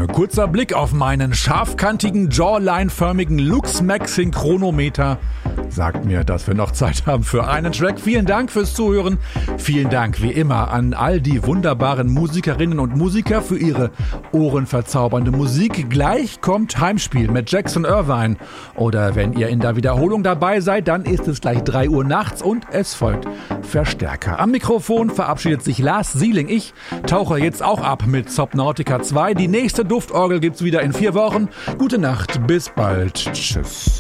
Ein kurzer Blick auf meinen scharfkantigen, jawline-förmigen Luxmax-Synchronometer sagt mir, dass wir noch Zeit haben für einen Track. Vielen Dank fürs Zuhören. Vielen Dank wie immer an all die wunderbaren Musikerinnen und Musiker für ihre ohrenverzaubernde Musik. Gleich kommt Heimspiel mit Jackson Irvine. Oder wenn ihr in der Wiederholung dabei seid, dann ist es gleich 3 Uhr nachts und es folgt Verstärker. Am Mikrofon verabschiedet sich Lars Sieling. Ich tauche jetzt auch ab mit Subnautica 2. Die nächste Duftorgel gibt's wieder in 4 Wochen. Gute Nacht, bis bald. Tschüss.